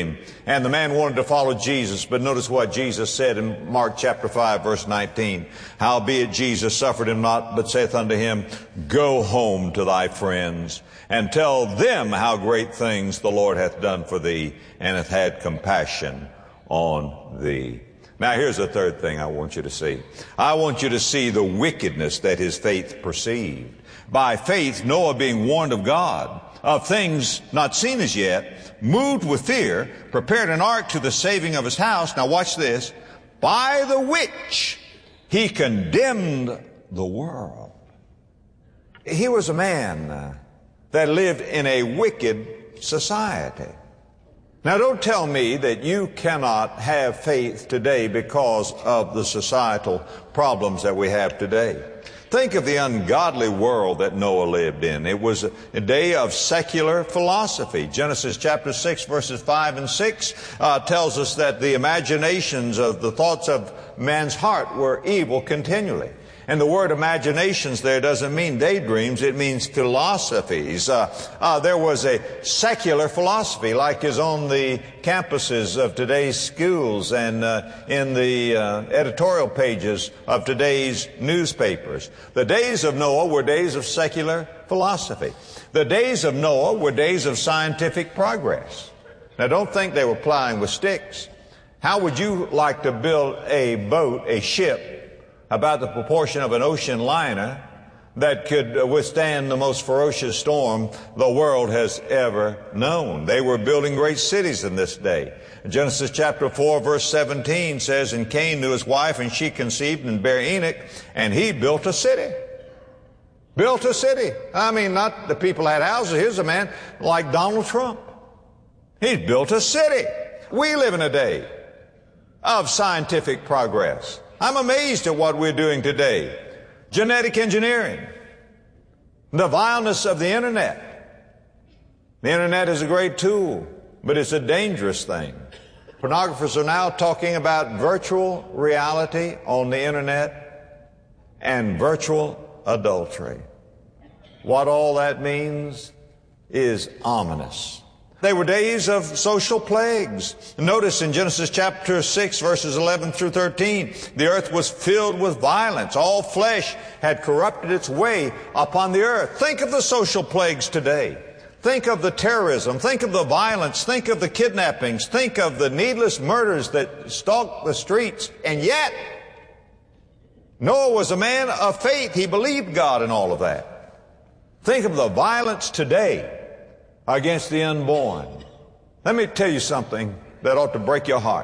him. And the man wanted to follow Jesus, but notice what Jesus said in Mark chapter 5, verse 19. Howbeit Jesus suffered him not, but saith unto him, Go home to thy friends, and tell them how great things the Lord hath done for thee, and hath had compassion on thee. Now here's the third thing I want you to see. I want you to see the wickedness that his faith perceived. By faith, Noah, being warned of God, of things not seen as yet, moved with fear, prepared an ark to the saving of his house. Now watch this. By the which he condemned the world. He was a man that lived in a wicked society. Now don't tell me that you cannot have faith today because of the societal problems that we have today. Think of the ungodly world that Noah lived in. It was a day of secular philosophy. Genesis chapter 6 verses 5 and 6 tells us that the imaginations of the thoughts of man's heart were evil continually. And the word imaginations there doesn't mean daydreams, it means philosophies. There was a secular philosophy like is on the campuses of today's schools and in the editorial pages of today's newspapers. The days of Noah were days of secular philosophy. The days of Noah were days of scientific progress. Now don't think they were plowing with sticks. How would you like to build a boat, a ship, about the proportion of an ocean liner that could withstand the most ferocious storm the world has ever known? They were building great cities in this day. Genesis chapter 4 verse 17 says, And Cain knew his wife, and she conceived and bare Enoch, and he built a city. Built a city. I mean, not the people had houses. Here's a man like Donald Trump. He's built a city. We live in a day of scientific progress. I'm amazed at what we're doing today. Genetic engineering. The vileness of the internet. The internet is a great tool, but it's a dangerous thing. Pornographers are now talking about virtual reality on the internet and virtual adultery. What all that means is ominous. They were days of social plagues. Notice in Genesis chapter 6 verses 11 through 13, the earth was filled with violence. All flesh had corrupted its way upon the earth. Think of the social plagues today. Think of the terrorism. Think of the violence. Think of the kidnappings. Think of the needless murders that stalk the streets. And yet, Noah was a man of faith. He believed God in all of that. Think of the violence today against the unborn. Let me tell you something that ought to break your heart.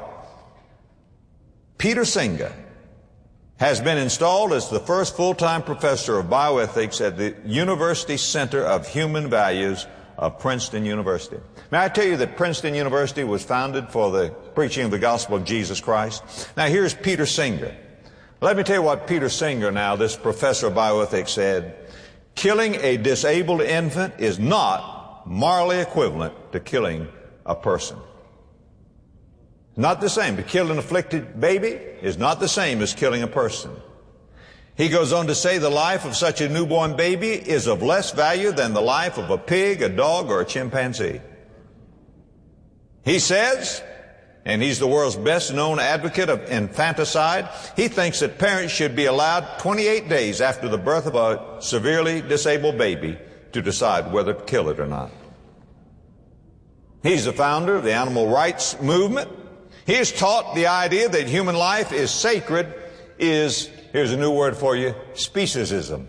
Peter Singer has been installed as the first full-time professor of bioethics at the University Center of Human Values of Princeton University. May I tell you that Princeton University was founded for the preaching of the gospel of Jesus Christ? Now here's Peter Singer. Let me tell you what Peter Singer, now this professor of bioethics, said. Killing a disabled infant is not morally equivalent to killing a person. Not the same. To kill an afflicted baby is not the same as killing a person. He goes on to say the life of such a newborn baby is of less value than the life of a pig, a dog, or a chimpanzee. He says, and he's the world's best known advocate of infanticide, he thinks that parents should be allowed 28 days after the birth of a severely disabled baby to decide whether to kill it or not. He's the founder of the animal rights movement. He has taught the idea that human life is sacred is, here's a new word for you, speciesism.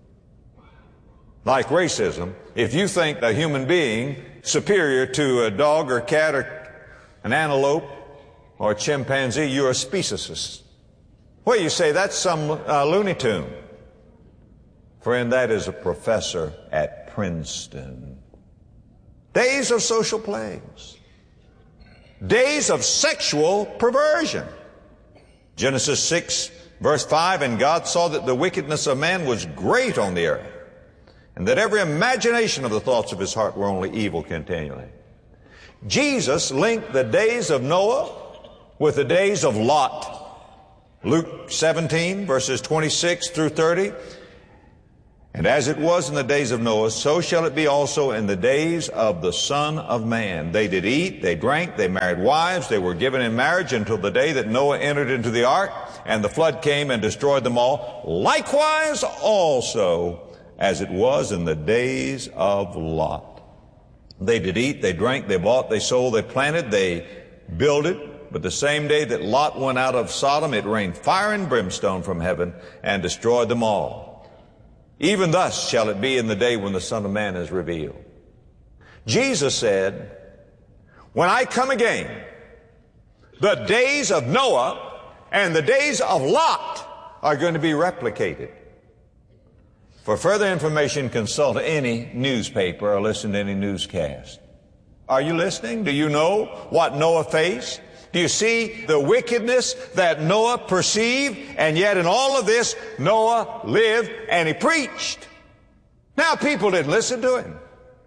Like racism, if you think a human being superior to a dog or cat or an antelope or a chimpanzee, you're a speciesist. Well, you say that's some Looney Tune. Friend, that is a professor at Princeton. Days of social plagues. Days of sexual perversion. Genesis 6 verse 5, And God saw that the wickedness of man was great on the earth, and that every imagination of the thoughts of his heart were only evil continually. Jesus linked the days of Noah with the days of Lot. Luke 17 verses 26 through 30. And as it was in the days of Noah, so shall it be also in the days of the Son of Man. They did eat, they drank, they married wives, they were given in marriage until the day that Noah entered into the ark, and the flood came and destroyed them all. Likewise also as it was in the days of Lot. They did eat, they drank, they bought, they sold, they planted, they builded. But the same day that Lot went out of Sodom, it rained fire and brimstone from heaven and destroyed them all. Even thus shall it be in the day when the Son of Man is revealed. Jesus said, when I come again, the days of Noah and the days of Lot are going to be replicated. For further information, consult any newspaper or listen to any newscast. Are you listening? Do you know what Noah faced? Do you see the wickedness that Noah perceived? And yet in all of this, Noah lived and he preached. Now, people didn't listen to him,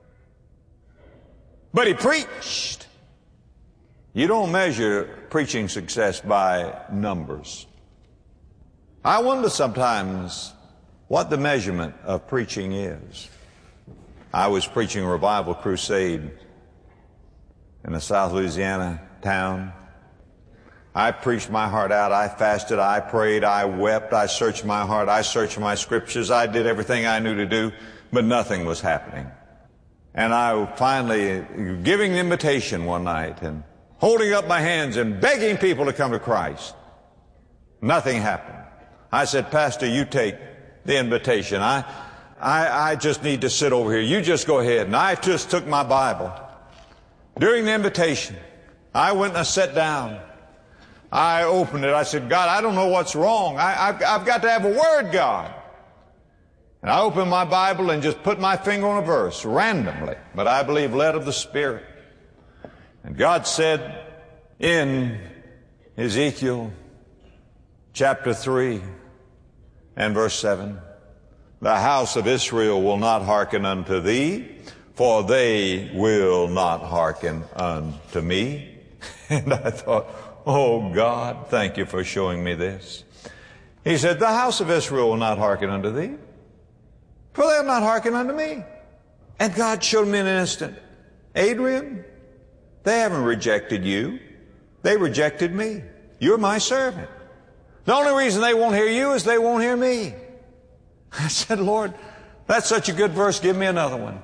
but he preached. You don't measure preaching success by numbers. I wonder sometimes what the measurement of preaching is. I was preaching a revival crusade in a South Louisiana town. I preached my heart out. I fasted. I prayed. I wept. I searched my heart. I searched my scriptures. I did everything I knew to do, but nothing was happening. And I finally giving the invitation one night and holding up my hands and begging people to come to Christ. Nothing happened. I said, Pastor, you take the invitation. I just need to sit over here. You just go ahead. And I just took my Bible. During the invitation, I went and I sat down. I opened it. I said, God, I don't know what's wrong. I've got to have a word, God. And I opened my Bible and just put my finger on a verse randomly, but I believe led of the Spirit. And God said in Ezekiel chapter 3 and verse 7, the house of Israel will not hearken unto thee, for they will not hearken unto me. And I thought, oh God, thank you for showing me this. He said, the house of Israel will not hearken unto thee, for they will not hearken unto me. And God showed me in an instant, Adrian, they haven't rejected you. They rejected me. You're my servant. The only reason they won't hear you is they won't hear me. I said, Lord, that's such a good verse. Give me another one.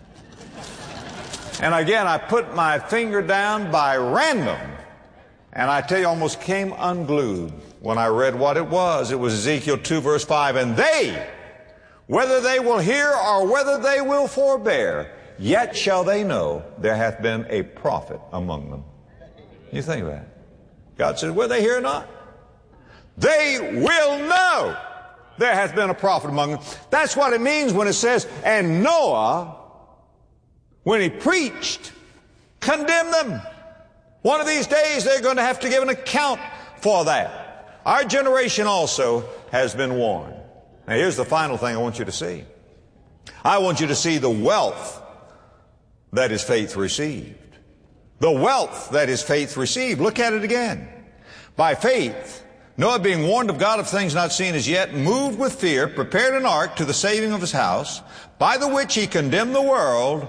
And again, I put my finger down by random. And I tell you, almost came unglued when I read what it was. It was Ezekiel 2 verse 5. And they, whether they will hear or whether they will forbear, yet shall they know there hath been a prophet among them. You think of that. God says, whether they hear or not, they will know there hath been a prophet among them. That's what it means when it says, and Noah, when he preached, condemned them. One of these days they're going to have to give an account for that. Our generation also has been warned. Now here's the final thing I want you to see. I want you to see the wealth that his faith received. The wealth that his faith received. Look at it again. By faith, Noah, being warned of God of things not seen as yet, moved with fear, prepared an ark to the saving of his house, by the which he condemned the world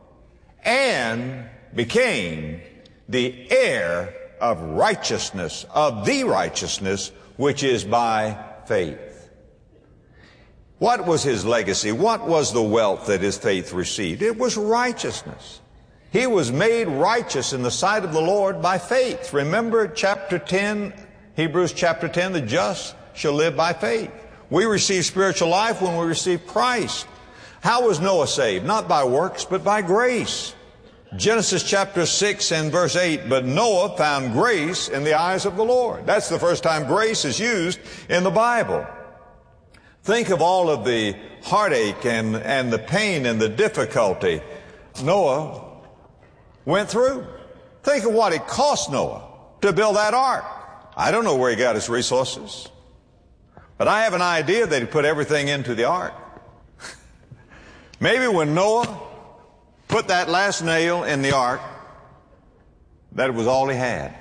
and became the heir of righteousness, of the righteousness which is by faith. What was his legacy? What was the wealth that his faith received? It was righteousness. He was made righteous in the sight of the Lord by faith. Remember chapter 10, Hebrews chapter 10, the just shall live by faith. We receive spiritual life when we receive Christ. How was Noah saved? Not by works, but by grace. Genesis chapter 6 and verse 8, but Noah found grace in the eyes of the Lord. That's the first time grace is used in the Bible. Think of all of the heartache and the pain and the difficulty Noah went through. Think of what it cost Noah to build that ark. I don't know where he got his resources, but I have an idea that he put everything into the ark. Maybe when Noah put that last nail in the ark, that was all he had.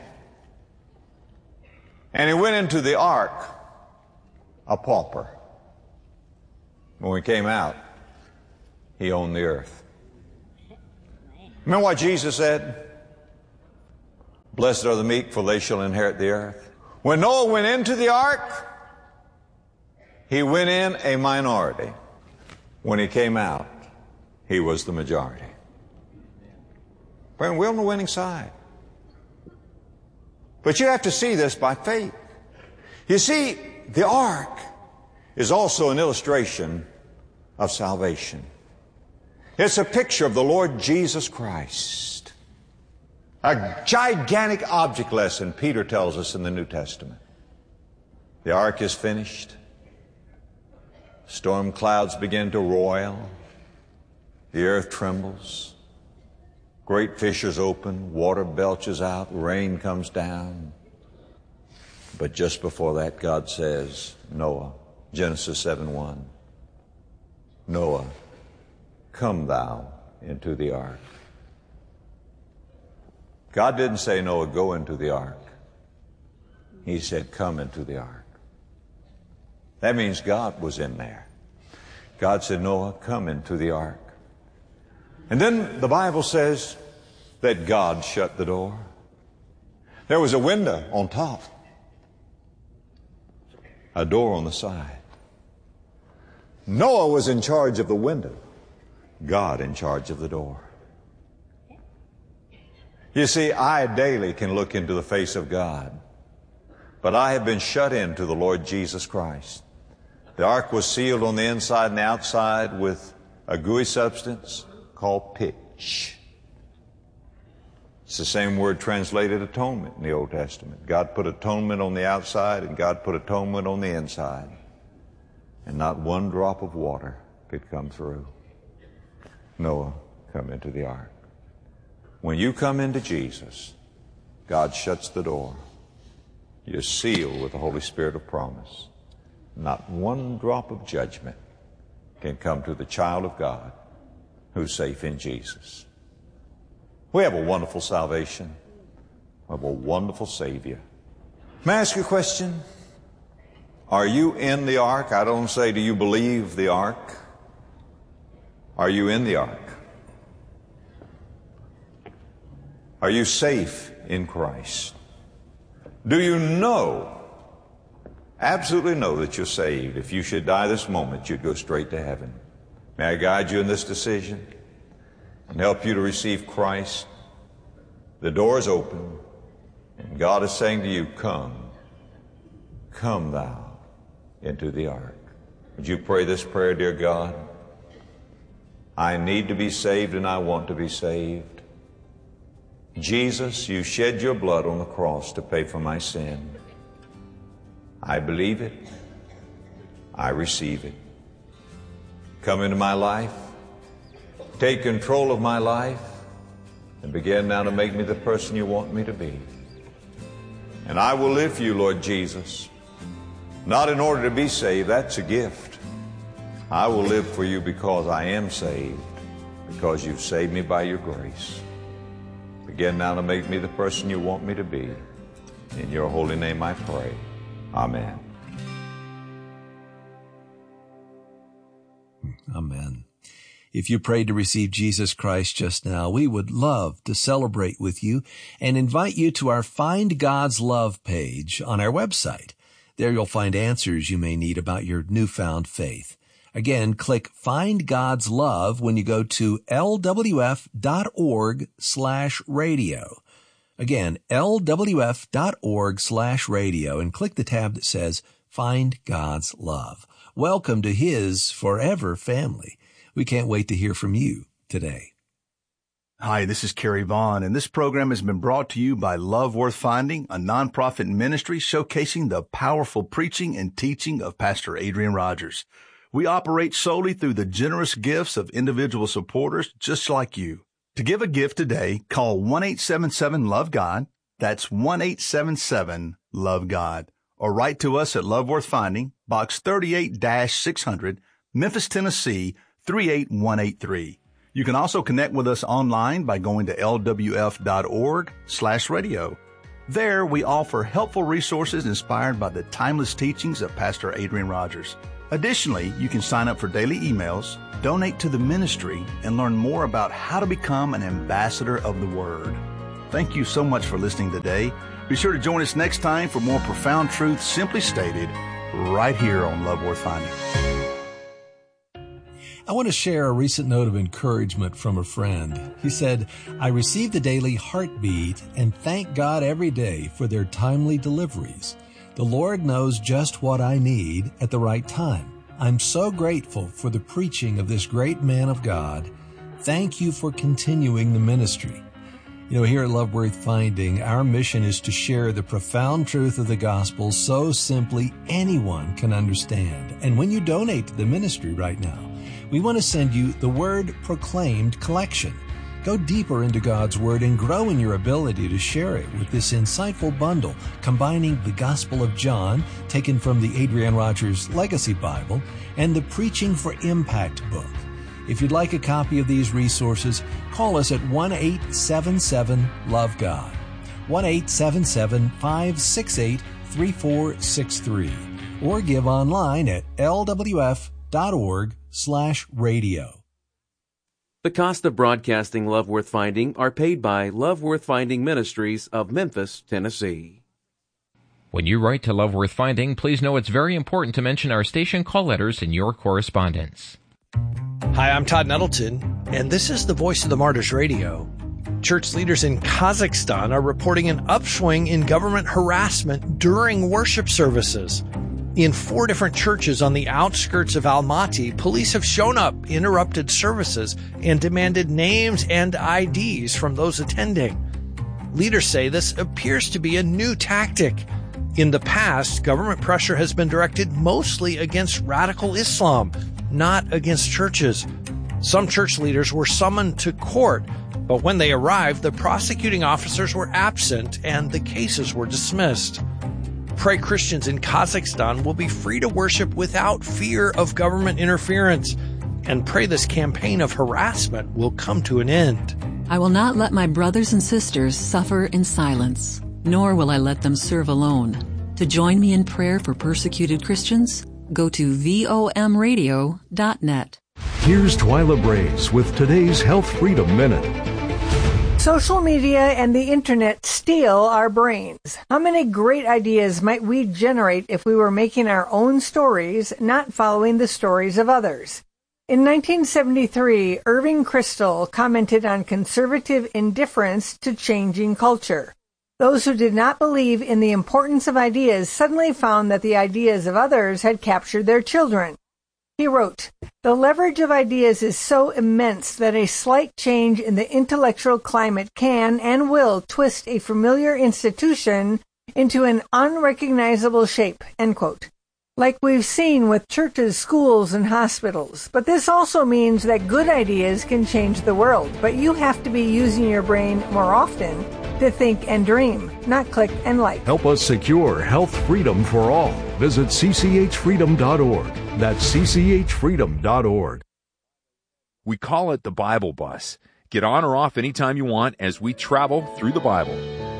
And he went into the ark a pauper. When he came out, he owned the earth. Remember what Jesus said? Blessed are the meek, for they shall inherit the earth. When Noah went into the ark, he went in a minority. When he came out, he was the majority. We're on the winning side. But you have to see this by faith. You see, the ark is also an illustration of salvation. It's a picture of the Lord Jesus Christ. A gigantic object lesson, Peter tells us in the New Testament. The ark is finished. Storm clouds begin to roil. The earth trembles. Great fissures open. Water belches out. Rain comes down. But just before that, God says, Noah, Genesis 7:1, Noah, come thou into the ark. God didn't say, Noah, go into the ark. He said, come into the ark. That means God was in there. God said, Noah, come into the ark. And then the Bible says that God shut the door. There was a window on top, a door on the side. Noah was in charge of the window, God in charge of the door. You see, I daily can look into the face of God, but I have been shut into the Lord Jesus Christ. The ark was sealed on the inside and the outside with a gooey substance called pitch. It's the same word translated atonement in the Old Testament. God put atonement on the outside and God put atonement on the inside. And not one drop of water could come through. Noah, come into the ark. When you come into Jesus, God shuts the door. You're sealed with the Holy Spirit of promise. Not one drop of judgment can come to the child of God who's safe in Jesus. We have a wonderful salvation. We have a wonderful Savior. May I ask you a question? Are you in the ark? I don't say, do you believe the ark? Are you in the ark? Are you safe in Christ? Do you know, absolutely know that you're saved? If you should die this moment, you'd go straight to heaven. May I guide you in this decision and help you to receive Christ? The door is open, and God is saying to you, come thou into the ark. Would you pray this prayer, dear God? I need to be saved and I want to be saved. Jesus, you shed your blood on the cross to pay for my sin. I believe it. I receive it. Come into my life. Take control of my life and begin now to make me the person you want me to be. And I will live for you, Lord Jesus. Not in order to be saved, that's a gift. I will live for you because I am saved, because you've saved me by your grace. Begin now to make me the person you want me to be. In your holy name I pray. Amen. Amen. If you prayed to receive Jesus Christ just now, we would love to celebrate with you and invite you to our Find God's Love page on our website. There you'll find answers you may need about your newfound faith. Again, click Find God's Love when you go to lwf.org/radio. Again, lwf.org/radio, and click the tab that says Find God's Love. Welcome to His forever family. We can't wait to hear from you today. Hi, this is Kerry Vaughn, and this program has been brought to you by Love Worth Finding, a nonprofit ministry showcasing the powerful preaching and teaching of Pastor Adrian Rogers. We operate solely through the generous gifts of individual supporters just like you. To give a gift today, call 1-877-LOVE-GOD. That's 1-877-LOVE-GOD. Or write to us at Love Worth Finding, Box 38-600, Memphis, Tennessee, 38183. You can also connect with us online by going to lwf.org/radio. There, we offer helpful resources inspired by the timeless teachings of Pastor Adrian Rogers. Additionally, you can sign up for daily emails, donate to the ministry, and learn more about how to become an ambassador of the Word. Thank you so much for listening today. Be sure to join us next time for more profound truth simply stated right here on Love Worth Finding. I want to share a recent note of encouragement from a friend. He said, I receive the daily heartbeat and thank God every day for their timely deliveries. The Lord knows just what I need at the right time. I'm so grateful for the preaching of this great man of God. Thank you for continuing the ministry. You know, here at Love Worth Finding, our mission is to share the profound truth of the gospel so simply anyone can understand. And when you donate to the ministry right now, we want to send you the Word Proclaimed collection. Go deeper into God's Word and grow in your ability to share it with this insightful bundle, combining the Gospel of John, taken from the Adrian Rogers Legacy Bible, and the Preaching for Impact book. If you'd like a copy of these resources, call us at 1-877-LOVE-GOD, 1-877-568-3463, or give online at lwf.org/radio. The cost of broadcasting Love Worth Finding are paid by Love Worth Finding Ministries of Memphis, Tennessee. When you write to Love Worth Finding, please know it's very important to mention our station call letters in your correspondence. Hi, I'm Todd Nettleton, and this is the Voice of the Martyrs Radio. Church leaders in Kazakhstan are reporting an upswing in government harassment during worship services. In 4 different churches on the outskirts of Almaty, police have shown up, interrupted services, and demanded names and IDs from those attending. Leaders say this appears to be a new tactic. In the past, government pressure has been directed mostly against radical Islam, not against churches. Some church leaders were summoned to court, but when they arrived, the prosecuting officers were absent and the cases were dismissed. Pray Christians in Kazakhstan will be free to worship without fear of government interference, and pray this campaign of harassment will come to an end. I will not let my brothers and sisters suffer in silence, nor will I let them serve alone. To join me in prayer for persecuted Christians, go to vomradio.net. Here's Twyla Braze with today's Health Freedom Minute. Social media and the internet steal our brains. How many great ideas might we generate if we were making our own stories, not following the stories of others? In 1973, Irving Kristol commented on conservative indifference to changing culture. Those who did not believe in the importance of ideas suddenly found that the ideas of others had captured their children. He wrote, "The leverage of ideas is so immense that a slight change in the intellectual climate can and will twist a familiar institution into an unrecognizable shape," end quote. Like we've seen with churches, schools, and hospitals. But this also means that good ideas can change the world, but you have to be using your brain more often to think and dream, not click and like. Help us secure health freedom for all. Visit cchfreedom.org. That's cchfreedom.org. We call it the Bible Bus. Get on or off anytime you want as we travel through the Bible.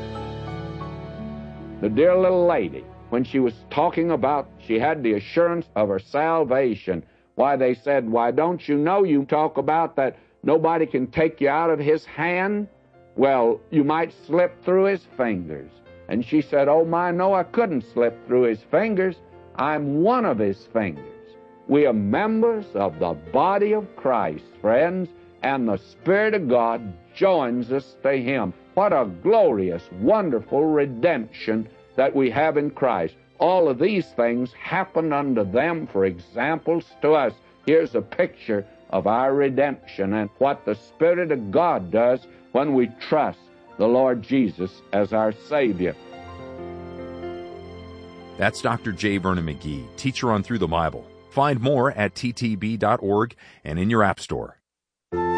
The dear little lady, when she was talking about she had the assurance of her salvation, why they said, "Why don't you know you talk about that nobody can take you out of his hand? Well, you might slip through his fingers." And she said, "Oh my, no, I couldn't slip through his fingers. I'm one of his fingers." We are members of the body of Christ, friends, and the Spirit of God joins us to him. What a glorious, wonderful redemption that we have in Christ. All of these things happen unto them for examples to us. Here's a picture of our redemption and what the Spirit of God does when we trust the Lord Jesus as our Savior. That's Dr. J. Vernon McGee, teacher on Through the Bible. Find more at ttb.org and in your app store.